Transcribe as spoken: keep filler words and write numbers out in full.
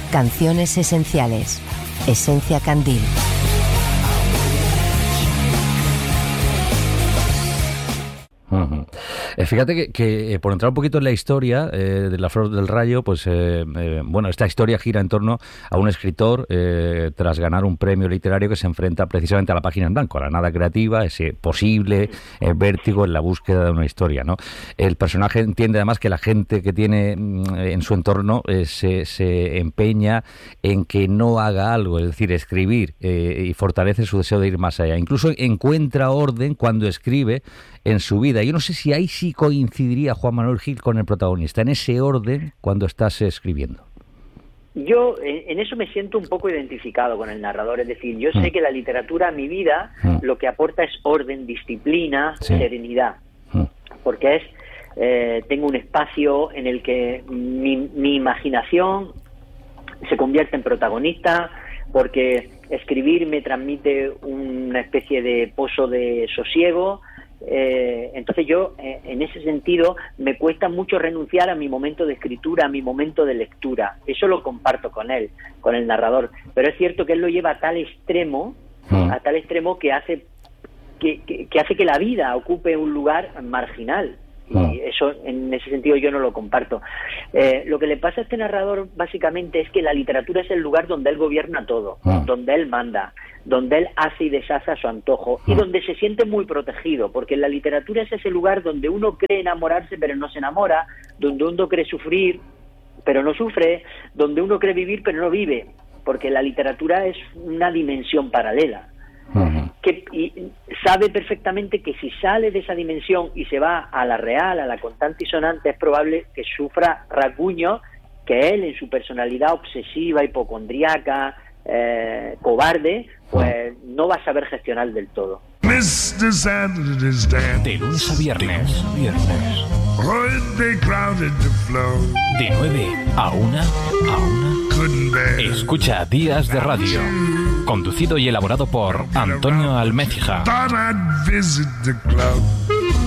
Canciones esenciales. Esencia Candil. Uh-huh. Eh, fíjate que, que eh, por entrar un poquito en la historia eh, de La Flor del Rayo, pues eh, eh, bueno, esta historia gira en torno a un escritor eh, tras ganar un premio literario que se enfrenta precisamente a la página en blanco, a la nada creativa, ese posible eh, vértigo en la búsqueda de una historia, ¿no? El personaje entiende además que la gente que tiene mm, en su entorno eh, se, se empeña en que no haga algo, es decir, escribir, eh, y fortalece su deseo de ir más allá. Incluso encuentra orden cuando escribe en su vida. Yo no sé si ahí sí coincidiría Juan Manuel Gil con el protagonista, en ese orden cuando estás escribiendo. Yo en eso me siento un poco identificado con el narrador, es decir, yo mm. sé que la literatura a mi vida mm. lo que aporta es orden, disciplina, sí. serenidad, mm. porque es eh, tengo un espacio en el que mi, mi imaginación se convierte en protagonista, porque escribir me transmite una especie de pozo de sosiego. Eh, entonces yo eh, en ese sentido me cuesta mucho renunciar a mi momento de escritura, a mi momento de lectura. Eso lo comparto con él, con el narrador, pero es cierto que él lo lleva a tal extremo, mm. a tal extremo que hace que, que, que hace que la vida ocupe un lugar marginal. Y eso, en ese sentido, yo no lo comparto. Eh, lo que le pasa a este narrador, básicamente, es que la literatura es el lugar donde él gobierna todo, ah. donde él manda, donde él hace y deshace a su antojo, ah. y donde se siente muy protegido, porque la literatura es ese lugar donde uno cree enamorarse, pero no se enamora, donde uno cree sufrir, pero no sufre, donde uno cree vivir, pero no vive, porque la literatura es una dimensión paralela. Uh-huh. Que y sabe perfectamente que si sale de esa dimensión y se va a la real, a la constante y sonante, es probable que sufra rasguños que él, en su personalidad obsesiva, hipocondríaca, eh, cobarde, pues uh-huh. no va a saber gestionar del todo. De lunes a viernes, viernes. De nueve a una, a una. Escucha Días de Radio. Conducido y elaborado por Antonio Almecija.